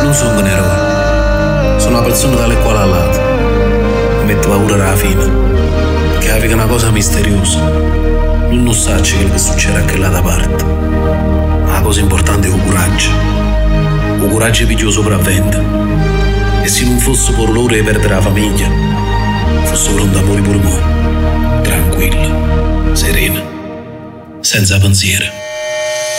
non sono un eroe. Sono una persona dalle quali a lato. Mi metto paura alla fine. Che è una cosa misteriosa. Non sa quello che succede a quella da parte. Ma la cosa importante è il coraggio. Il coraggio pigliò sopravvento. E se non fosse per loro di perdere la famiglia, fosse pronto a morire pure me. Tranquillo, sereno, senza pensiero.